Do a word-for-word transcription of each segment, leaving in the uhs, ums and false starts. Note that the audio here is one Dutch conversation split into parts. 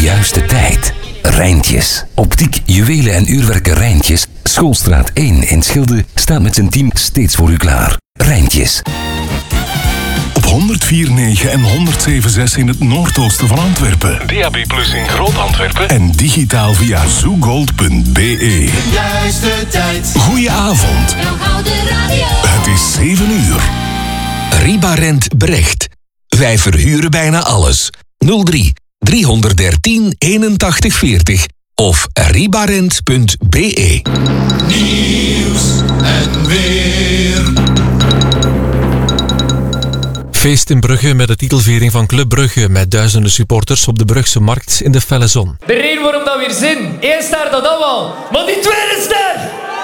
juiste tijd. Rijntjes. Optiek, juwelen en uurwerken Rijntjes. Schoolstraat één in Schilde staat met zijn team steeds voor u klaar. Rijntjes. Op honderd vier komma negen en honderd zeven komma zes in het noordoosten van Antwerpen. D A B plus in Groot-Antwerpen. En digitaal via zoogold punt b e. Juiste tijd. Goedenavond. Het is zeven uur. Ribarent Brecht. Wij verhuren bijna alles. nul drie driehonderddertien eenentachtig veertig of ribarent punt b e. Nieuws en weer. Feest in Brugge met de titelviering van Club Brugge met duizenden supporters op de Brugse markt in de felle zon. De reden waarom dat weer zin. Eén ster dat allemaal, maar die tweede ster!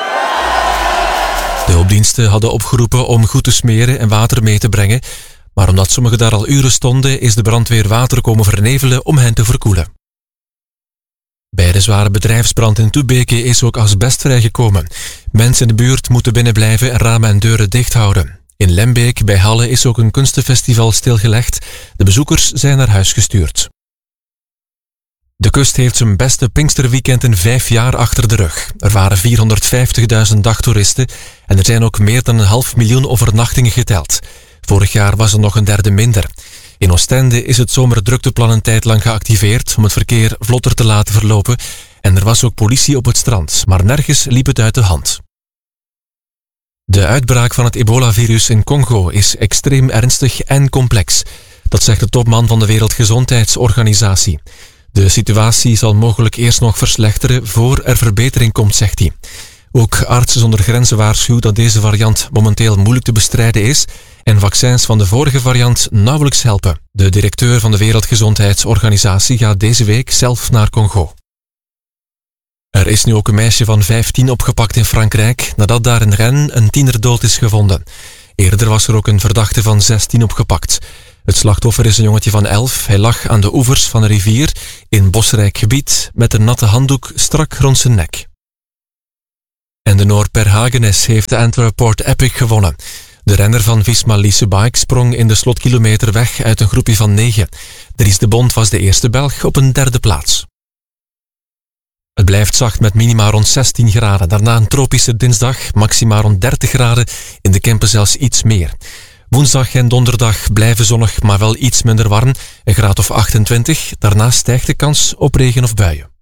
De hulpdiensten hadden opgeroepen om goed te smeren en water mee te brengen, maar omdat sommigen daar al uren stonden, is de brandweer water komen vernevelen om hen te verkoelen. Bij de zware bedrijfsbrand in Toebeke is ook asbest vrijgekomen. Mensen in de buurt moeten binnenblijven en ramen en deuren dicht houden. In Lembeek bij Halle is ook een kunstenfestival stilgelegd. De bezoekers zijn naar huis gestuurd. De kust heeft zijn beste Pinksterweekend in vijf jaar achter de rug. Er waren vierhonderdvijftigduizend dagtoeristen en er zijn ook meer dan een half miljoen overnachtingen geteld. Vorig jaar was er nog een derde minder. In Oostende is het zomerdrukteplan een tijd lang geactiveerd om het verkeer vlotter te laten verlopen en er was ook politie op het strand, maar nergens liep het uit de hand. De uitbraak van het ebola-virus in Congo is extreem ernstig en complex. Dat zegt de topman van de Wereldgezondheidsorganisatie. De situatie zal mogelijk eerst nog verslechteren voor er verbetering komt, zegt hij. Ook Artsen zonder Grenzen waarschuwt dat deze variant momenteel moeilijk te bestrijden is en vaccins van de vorige variant nauwelijks helpen. De directeur van de Wereldgezondheidsorganisatie gaat deze week zelf naar Congo. Er is nu ook een meisje van vijftien opgepakt in Frankrijk nadat daar in Rennes een tiener dood is gevonden. Eerder was er ook een verdachte van zestien opgepakt. Het slachtoffer is een jongetje van elf. Hij lag aan de oevers van een rivier in bosrijk gebied met een natte handdoek strak rond zijn nek. En de Noor Per Hagenes heeft de Antwerp Port Epic gewonnen. De renner van Visma Lease Bike sprong in de slotkilometer weg uit een groepje van negen. Dries de Bond was de eerste Belg op een derde plaats. Het blijft zacht met minima rond zestien graden. Daarna een tropische dinsdag, maxima rond dertig graden. In de Kempen zelfs iets meer. Woensdag en donderdag blijven zonnig, maar wel iets minder warm. Een graad of achtentwintig. Daarna stijgt de kans op regen of buien.